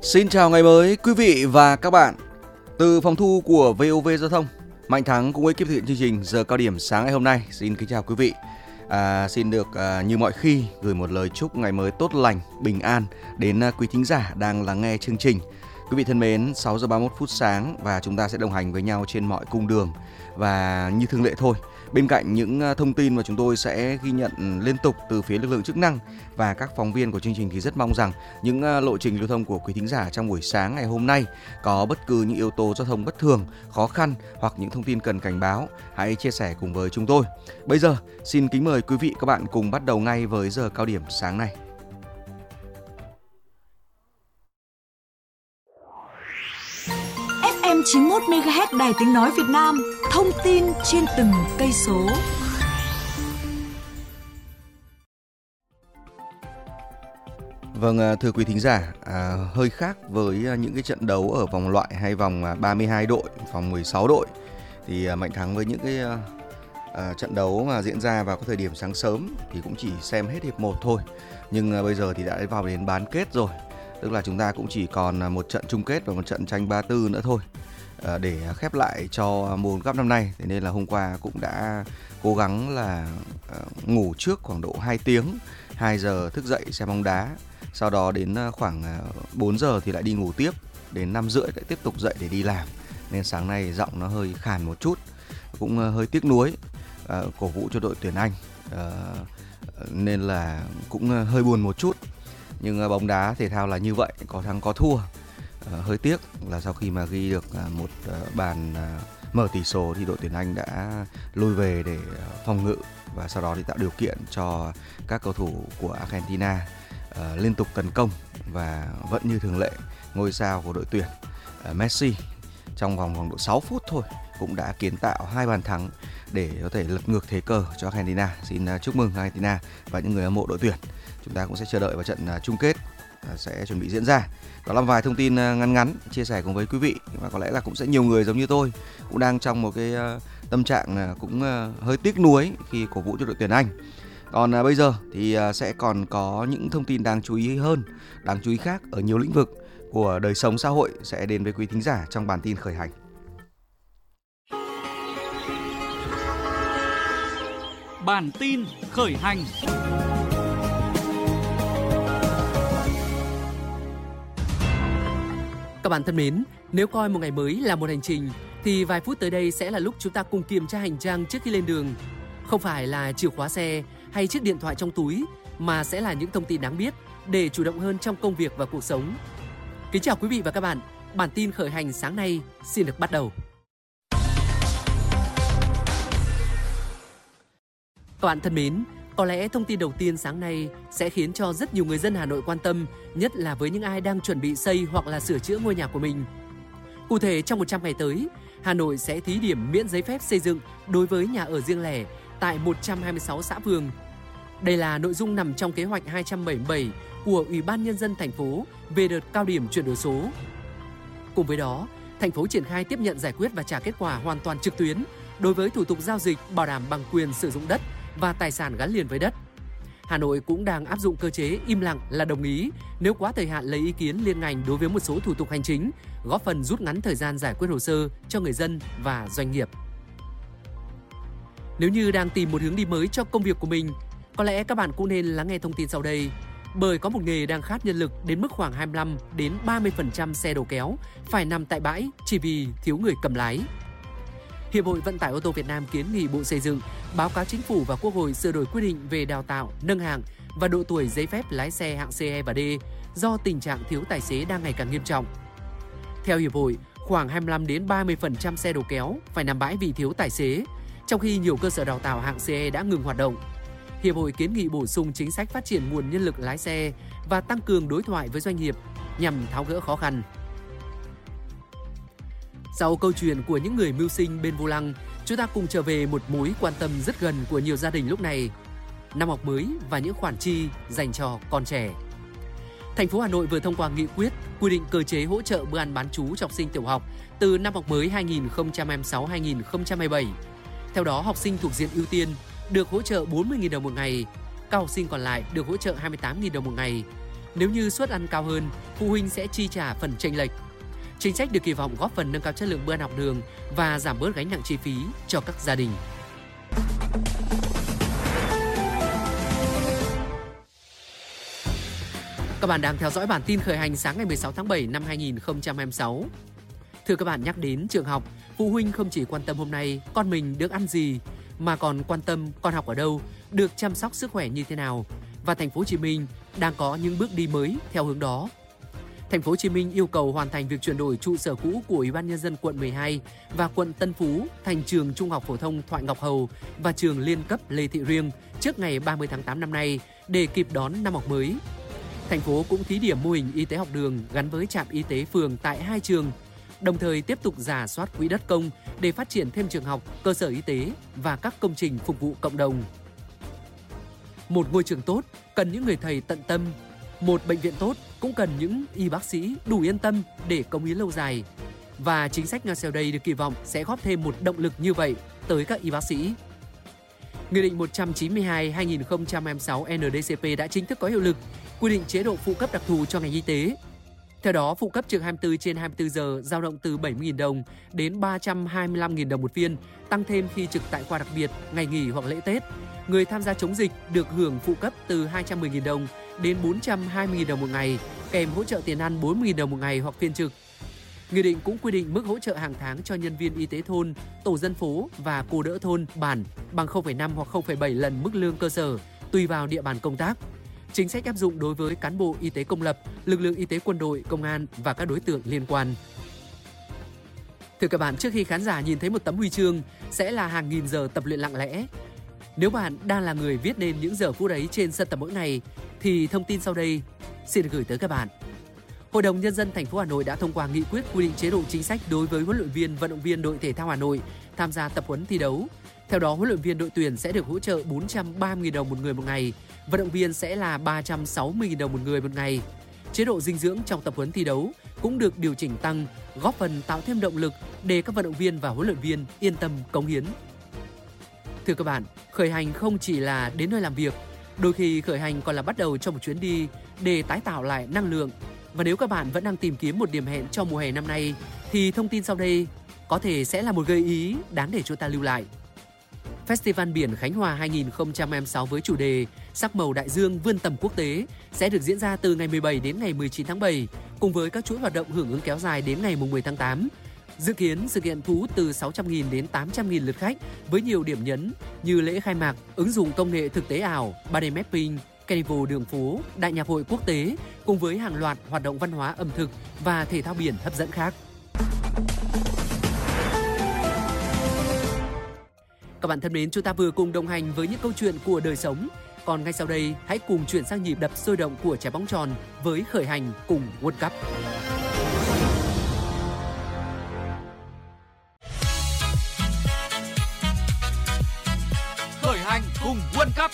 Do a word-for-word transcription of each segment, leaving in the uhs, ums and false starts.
Xin chào ngày mới quý vị và các bạn. Từ phòng thu của vê o vê Giao thông, Mạnh Thắng cùng ekip thực hiện chương trình giờ cao điểm sáng ngày hôm nay. Xin kính chào quý vị. À, xin được à, như mọi khi gửi một lời chúc ngày mới tốt lành, bình an đến à, quý thính giả đang lắng nghe chương trình. Quý vị thân mến, sáu giờ ba mươi mốt phút sáng và chúng ta sẽ đồng hành với nhau trên mọi cung đường. Và như thường lệ thôi, bên cạnh những thông tin mà chúng tôi sẽ ghi nhận liên tục từ phía lực lượng chức năng và các phóng viên của chương trình, thì rất mong rằng những lộ trình lưu thông của quý thính giả trong buổi sáng ngày hôm nay có bất cứ những yếu tố giao thông bất thường, khó khăn hoặc những thông tin cần cảnh báo, hãy chia sẻ cùng với chúng tôi. Bây giờ xin kính mời quý vị các bạn cùng bắt đầu ngay với giờ cao điểm sáng nay. ép em chín mươi mốt mê ga héc Đài Tiếng Nói Việt Nam, thông tin trên từng cây số. Vâng, thưa quý thính giả, à, hơi khác với những cái trận đấu ở vòng loại hay vòng ba mươi hai đội, vòng mười sáu đội, thì Mạnh Thắng với những cái à, trận đấu mà diễn ra vào cái thời điểm sáng sớm thì cũng chỉ xem hết hiệp một thôi. Nhưng à, bây giờ thì đã vào đến bán kết rồi, tức là chúng ta cũng chỉ còn một trận chung kết và một trận tranh ba tư nữa thôi à, để khép lại cho mùa World Cup năm nay. Thế nên là hôm qua cũng đã cố gắng là à, ngủ trước khoảng độ hai tiếng, hai giờ thức dậy xem bóng đá. Sau đó đến khoảng bốn giờ thì lại đi ngủ tiếp, đến năm rưỡi lại tiếp tục dậy để đi làm. Nên sáng nay giọng nó hơi khàn một chút, cũng hơi tiếc nuối, à, cổ vũ cho đội tuyển Anh, à, nên là cũng hơi buồn một chút. Nhưng bóng đá thể thao là như vậy, có thắng có thua. À, hơi tiếc là sau khi mà ghi được một bàn mở tỷ số thì đội tuyển Anh đã lui về để phòng ngự, và sau đó thì tạo điều kiện cho các cầu thủ của Argentina Uh, liên tục tấn công. Và vẫn như thường lệ, ngôi sao của đội tuyển uh, Messi trong vòng khoảng độ sáu phút thôi cũng đã kiến tạo hai bàn thắng để có thể lật ngược thế cờ cho Argentina. Xin uh, chúc mừng Argentina và những người hâm mộ đội tuyển. Chúng ta cũng sẽ chờ đợi vào trận uh, chung kết uh, sẽ chuẩn bị diễn ra. Đó là vài thông tin uh, ngắn ngắn chia sẻ cùng với quý vị, và có lẽ là cũng sẽ nhiều người giống như tôi cũng đang trong một cái uh, tâm trạng uh, cũng uh, hơi tiếc nuối khi cổ vũ cho đội tuyển Anh. Còn à, bây giờ thì à, sẽ còn có những thông tin đáng chú ý hơn, đáng chú ý khác ở nhiều lĩnh vực của đời sống xã hội sẽ đến với quý thính giả trong bản tin khởi hành. Bản tin khởi hành. Các bạn thân mến, nếu coi một ngày mới là một hành trình thì vài phút tới đây sẽ là lúc chúng ta cùng kiểm tra hành trang trước khi lên đường. Không phải là chìa khóa xe hay chiếc điện thoại trong túi, mà sẽ là những thông tin đáng biết để chủ động hơn trong công việc và cuộc sống. Kính chào quý vị và các bạn, bản tin khởi hành sáng nay xin được bắt đầu. Các bạn thân mến, có lẽ thông tin đầu tiên sáng nay sẽ khiến cho rất nhiều người dân Hà Nội quan tâm, nhất là với những ai đang chuẩn bị xây hoặc là sửa chữa ngôi nhà của mình. Cụ thể, trong một trăm ngày tới, Hà Nội sẽ thí điểm miễn giấy phép xây dựng đối với nhà ở riêng lẻ tại một trăm hai mươi sáu xã phường. Đây là nội dung nằm trong kế hoạch hai trăm bảy mươi bảy của Ủy ban Nhân dân thành phố về đợt cao điểm chuyển đổi số. Cùng với đó, thành phố triển khai tiếp nhận, giải quyết và trả kết quả hoàn toàn trực tuyến đối với thủ tục giao dịch bảo đảm bằng quyền sử dụng đất và tài sản gắn liền với đất. Hà Nội cũng đang áp dụng cơ chế im lặng là đồng ý nếu quá thời hạn lấy ý kiến liên ngành đối với một số thủ tục hành chính, góp phần rút ngắn thời gian giải quyết hồ sơ cho người dân và doanh nghiệp. Nếu như đang tìm một hướng đi mới cho công việc của mình, có lẽ các bạn cũng nên lắng nghe thông tin sau đây. Bởi có một nghề đang khát nhân lực đến mức khoảng hai mươi lăm đến ba mươi phần trăm xe đầu kéo phải nằm tại bãi chỉ vì thiếu người cầm lái. Hiệp hội Vận tải ô tô Việt Nam kiến nghị Bộ Xây dựng báo cáo Chính phủ và Quốc hội sửa đổi quy định về đào tạo, nâng hạng và độ tuổi giấy phép lái xe hạng C, E và D do tình trạng thiếu tài xế đang ngày càng nghiêm trọng. Theo Hiệp hội, khoảng hai mươi lăm đến ba mươi phần trăm xe đầu kéo phải nằm bãi vì thiếu tài xế, trong khi nhiều cơ sở đào tạo hạng C, E đã ngừng hoạt động. Hiệp hội kiến nghị bổ sung chính sách phát triển nguồn nhân lực lái xe và tăng cường đối thoại với doanh nghiệp nhằm tháo gỡ khó khăn. Sau câu chuyện của những người mưu sinh bên vô lăng, chúng ta cùng trở về một mối quan tâm rất gần của nhiều gia đình lúc này: năm học mới và những khoản chi dành cho con trẻ. Thành phố Hà Nội vừa thông qua nghị quyết quy định cơ chế hỗ trợ bữa ăn bán trú cho học sinh tiểu học từ năm học mới hai nghìn không trăm hai mươi sáu hai nghìn không trăm hai mươi bảy. Theo đó, học sinh thuộc diện ưu tiên được hỗ trợ bốn mươi nghìn đồng một ngày, các học sinh còn lại được hỗ trợ hai mươi tám nghìn đồng một ngày. Nếu như suất ăn cao hơn, phụ huynh sẽ chi trả phần chênh lệch. Chính sách được kỳ vọng góp phần nâng cao chất lượng bữa ăn học đường và giảm bớt gánh nặng chi phí cho các gia đình. Các bạn đang theo dõi bản tin khởi hành sáng ngày mười sáu tháng bảy năm hai nghìn không trăm hai mươi sáu. Thưa các bạn, nhắc đến trường học, phụ huynh không chỉ quan tâm hôm nay con mình được ăn gì, mà còn quan tâm con học ở đâu, được chăm sóc sức khỏe như thế nào. Và thành phố Hồ Chí Minh đang có những bước đi mới theo hướng đó. Thành phố Hồ Chí Minh yêu cầu hoàn thành việc chuyển đổi trụ sở cũ của Ủy ban nhân dân quận mười hai và quận Tân Phú thành trường Trung học phổ thông Thoại Ngọc Hầu và trường liên cấp Lê Thị Riêng trước ngày ba mươi tháng tám năm nay để kịp đón năm học mới. Thành phố cũng thí điểm mô hình y tế học đường gắn với trạm y tế phường tại hai trường, đồng thời tiếp tục rà soát quỹ đất công để phát triển thêm trường học, cơ sở y tế và các công trình phục vụ cộng đồng. Một ngôi trường tốt cần những người thầy tận tâm, một bệnh viện tốt cũng cần những y bác sĩ đủ yên tâm để cống hiến lâu dài. Và chính sách ngay sau đây được kỳ vọng sẽ góp thêm một động lực như vậy tới các y bác sĩ. Nghị định một trăm chín mươi hai trên hai nghìn không trăm hai mươi sáu N D C P đã chính thức có hiệu lực, quy định chế độ phụ cấp đặc thù cho ngành y tế. Theo đó, phụ cấp trực hai mươi tư trên hai mươi tư giờ dao động từ bảy mươi nghìn đồng đến ba trăm hai mươi lăm nghìn đồng một phiên, tăng thêm khi trực tại khoa đặc biệt, ngày nghỉ hoặc lễ Tết. Người tham gia chống dịch được hưởng phụ cấp từ hai trăm mười nghìn đồng đến bốn trăm hai mươi nghìn đồng một ngày, kèm hỗ trợ tiền ăn bốn mươi nghìn đồng một ngày hoặc phiên trực. Nghị định cũng quy định mức hỗ trợ hàng tháng cho nhân viên y tế thôn, tổ dân phố và cô đỡ thôn, bản bằng không phẩy năm hoặc không phẩy bảy lần mức lương cơ sở, tùy vào địa bàn công tác. Chính sách áp dụng đối với cán bộ y tế công lập, lực lượng y tế quân đội, công an và các đối tượng liên quan. Thưa các bạn, trước khi khán giả nhìn thấy một tấm huy chương sẽ là hàng nghìn giờ tập luyện lặng lẽ. Nếu bạn đang là người viết nên những giờ phút ấy trên sân tập mỗi ngày, thì thông tin sau đây xin được gửi tới các bạn. Hội đồng Nhân dân thành phố Hà Nội đã thông qua nghị quyết quy định chế độ chính sách đối với huấn luyện viên, vận động viên đội thể thao Hà Nội tham gia tập huấn thi đấu. Theo đó, huấn luyện viên đội tuyển sẽ được hỗ trợ bốn trăm ba mươi nghìn đồng một người một ngày, vận động viên sẽ là ba trăm sáu mươi nghìn đồng một người một ngày. Chế độ dinh dưỡng trong tập huấn thi đấu cũng được điều chỉnh tăng, góp phần tạo thêm động lực để các vận động viên và huấn luyện viên yên tâm cống hiến. Thưa các bạn, khởi hành không chỉ là đến nơi làm việc, đôi khi khởi hành còn là bắt đầu cho một chuyến đi để tái tạo lại năng lượng. Và nếu các bạn vẫn đang tìm kiếm một điểm hẹn cho mùa hè năm nay, thì thông tin sau đây có thể sẽ là một gợi ý đáng để chúng ta lưu lại. Festival Biển Khánh Hòa hai nghìn không trăm hai mươi sáu với chủ đề Sắc màu đại dương vươn tầm quốc tế sẽ được diễn ra từ ngày mười bảy đến ngày mười chín tháng bảy, cùng với các chuỗi hoạt động hưởng ứng kéo dài đến ngày mười tháng tám. Dự kiến sự kiện thu hút từ sáu trăm nghìn đến tám trăm nghìn lượt khách với nhiều điểm nhấn như lễ khai mạc, ứng dụng công nghệ thực tế ảo, ba D mapping, carnival đường phố, đại nhạc hội quốc tế, cùng với hàng loạt hoạt động văn hóa ẩm thực và thể thao biển hấp dẫn khác. Các bạn thân mến, chúng ta vừa cùng đồng hành với những câu chuyện của đời sống. Còn ngay sau đây, hãy cùng chuyển sang nhịp đập sôi động của trái bóng tròn với khởi hành cùng World Cup. Khởi hành cùng World Cup.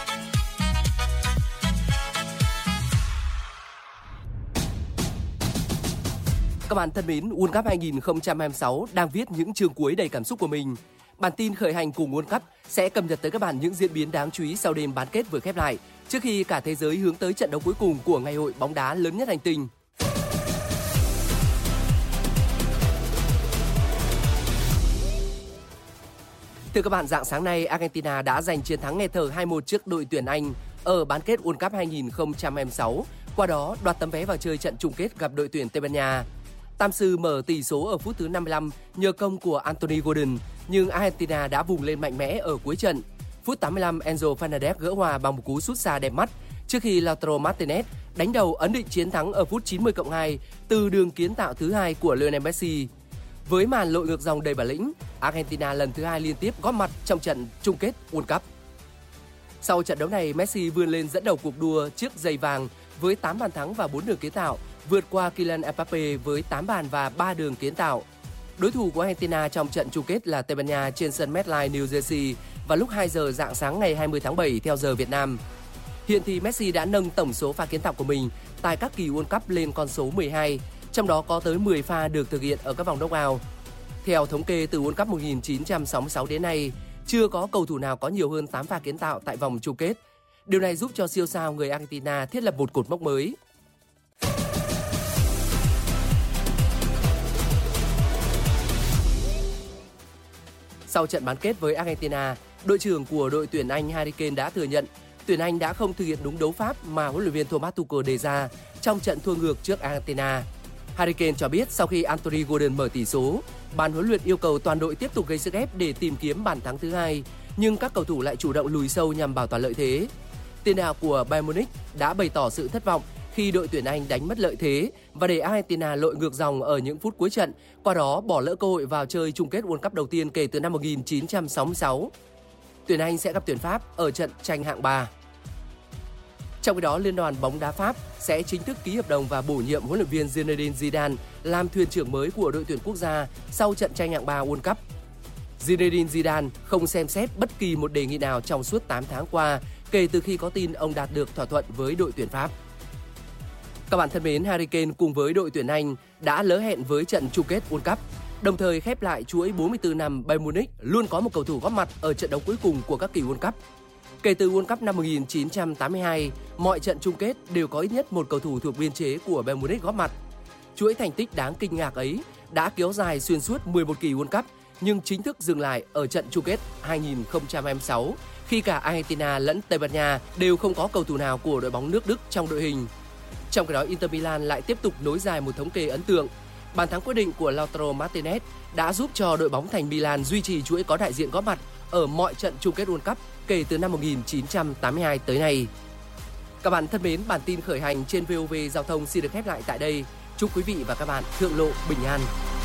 Các bạn thân mến, World Cup hai nghìn không trăm hai mươi sáu đang viết những chương cuối đầy cảm xúc của mình. Bản tin khởi hành cùng World Cup sẽ cập nhật tới các bạn những diễn biến đáng chú ý sau đêm bán kết vừa khép lại, trước khi cả thế giới hướng tới trận đấu cuối cùng của ngày hội bóng đá lớn nhất hành tinh. Thưa các bạn, rạng sáng nay, Argentina đã giành chiến thắng nghẹt thở hai một trước đội tuyển Anh ở bán kết World Cup hai nghìn không trăm hai mươi sáu, qua đó đoạt tấm vé vào chơi trận chung kết gặp đội tuyển Tây Ban Nha. Tam sư mở tỷ số ở phút thứ năm mươi lăm nhờ công của Anthony Gordon, nhưng Argentina đã vùng lên mạnh mẽ ở cuối trận. Phút tám mươi lăm, Enzo Fernandez gỡ hòa bằng một cú sút xa đẹp mắt, trước khi Lautaro Martinez đánh đầu ấn định chiến thắng ở phút chín mươi cộng hai từ đường kiến tạo thứ hai của Lionel Messi. Với màn lội ngược dòng đầy bản lĩnh, Argentina lần thứ hai liên tiếp góp mặt trong trận chung kết World Cup. Sau trận đấu này, Messi vươn lên dẫn đầu cuộc đua chiếc giày vàng với tám bàn thắng và bốn đường kiến tạo, vượt qua Kylian Mbappe với tám bàn và ba đường kiến tạo. Đối thủ của Argentina trong trận chung kết là Tây Ban Nha trên sân MetLife New Jersey vào lúc hai giờ rạng sáng ngày hai mươi tháng bảy theo giờ Việt Nam. Hiện thì Messi đã nâng tổng số pha kiến tạo của mình tại các kỳ World Cup lên con số mười hai, trong đó có tới mười pha được thực hiện ở các vòng knock-out. Theo thống kê từ World Cup một nghìn chín trăm sáu mươi sáu đến nay, chưa có cầu thủ nào có nhiều hơn tám pha kiến tạo tại vòng chung kết. Điều này giúp cho siêu sao người Argentina thiết lập một cột mốc mới. Sau trận bán kết với Argentina, đội trưởng của đội tuyển Anh Harry Kane đã thừa nhận tuyển Anh đã không thực hiện đúng đấu pháp mà huấn luyện viên Thomas Tuchel đề ra trong trận thua ngược trước Argentina. Harry Kane cho biết sau khi Anthony Gordon mở tỷ số, ban huấn luyện yêu cầu toàn đội tiếp tục gây sức ép để tìm kiếm bàn thắng thứ hai, nhưng các cầu thủ lại chủ động lùi sâu nhằm bảo toàn lợi thế. Tiền đạo của Bayern Munich đã bày tỏ sự thất vọng khi đội tuyển Anh đánh mất lợi thế và để Argentina lội ngược dòng ở những phút cuối trận, qua đó bỏ lỡ cơ hội vào chơi chung kết World Cup đầu tiên kể từ năm một nghìn chín trăm sáu mươi sáu. Tuyển Anh sẽ gặp tuyển Pháp ở trận tranh hạng ba. Trong khi đó, Liên đoàn bóng đá Pháp sẽ chính thức ký hợp đồng và bổ nhiệm huấn luyện viên Zinedine Zidane làm thuyền trưởng mới của đội tuyển quốc gia sau trận tranh hạng ba World Cup. Zinedine Zidane không xem xét bất kỳ một đề nghị nào trong suốt tám tháng qua kể từ khi có tin ông đạt được thỏa thuận với đội tuyển Pháp. Các bạn thân mến, Harry Kane cùng với đội tuyển Anh đã lỡ hẹn với trận chung kết World Cup, đồng thời khép lại chuỗi bốn mươi tư năm Bayern Munich luôn có một cầu thủ góp mặt ở trận đấu cuối cùng của các kỳ World Cup. Kể từ World Cup năm một nghìn chín trăm tám mươi hai, mọi trận chung kết đều có ít nhất một cầu thủ thuộc biên chế của Bayern Munich góp mặt. Chuỗi thành tích đáng kinh ngạc ấy đã kéo dài xuyên suốt mười một kỳ World Cup, nhưng chính thức dừng lại ở trận chung kết hai nghìn không trăm hai mươi sáu khi cả Argentina lẫn Tây Ban Nha đều không có cầu thủ nào của đội bóng nước Đức trong đội hình. Trong khi đó, Inter Milan lại tiếp tục nối dài một thống kê ấn tượng. Bàn thắng quyết định của Lautaro Martinez đã giúp cho đội bóng thành Milan duy trì chuỗi có đại diện góp mặt ở mọi trận chung kết World Cup kể từ năm một nghìn chín trăm tám mươi hai tới nay. Các bạn thân mến, bản tin khởi hành trên vê o vê Giao thông xin được khép lại tại đây. Chúc quý vị và các bạn thượng lộ bình an.